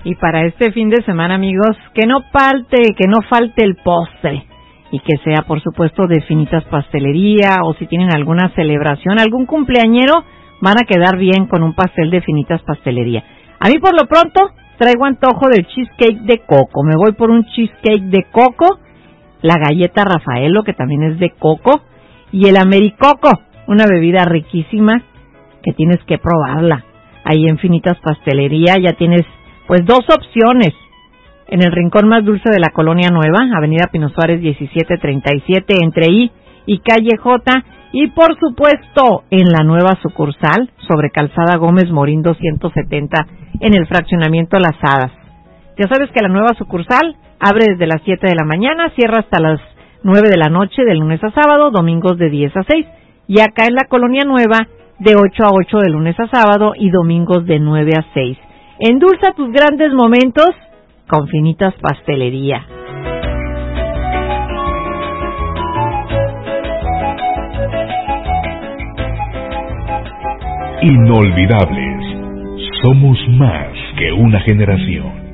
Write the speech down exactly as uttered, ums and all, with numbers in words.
Y para este fin de semana, amigos, que no falte, que no falte el postre. Y que sea, por supuesto, de Finitas Pastelería, o si tienen alguna celebración, algún cumpleañero, van a quedar bien con un pastel de Finitas Pastelería. A mí, por lo pronto, traigo antojo del cheesecake de coco. Me voy por un cheesecake de coco, la galleta Rafaelo, que también es de coco, y el Americoco, una bebida riquísima que tienes que probarla. Ahí en Finitas Pastelería ya tienes, pues, dos opciones. En el rincón más dulce de la Colonia Nueva, Avenida Pino Suárez diecisiete treinta y siete, entre I y Calle J, y por supuesto en la nueva sucursal, sobre Calzada Gómez Morín doscientos setenta, en el fraccionamiento Las Hadas. Ya sabes que la nueva sucursal abre desde las siete de la mañana, cierra hasta las nueve de la noche, de lunes a sábado, domingos de diez a seis, y acá en la Colonia Nueva, de ocho a ocho de lunes a sábado y domingos de nueve a seis. Endulza tus grandes momentos con Finitas Pastelería. Inolvidables. Somos más que una generación.